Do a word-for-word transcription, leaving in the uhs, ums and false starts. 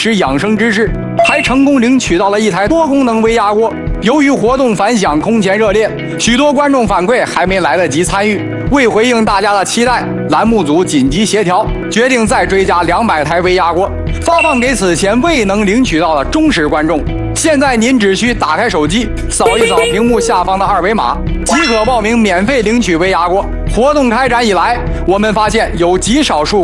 食养生知识，还成功领取到了一台多功能微压锅。由于活动反响空前热烈，许多观众反馈还没来得及参与。为回应大家的期待，栏目组紧急协调，决定再追加两百台微压锅，发放给此前未能领取到的忠实观众。现在您只需打开手机，扫一扫屏幕下方的二维码，即可报名免费领取微压锅。活动开展以来，我们发现有极少数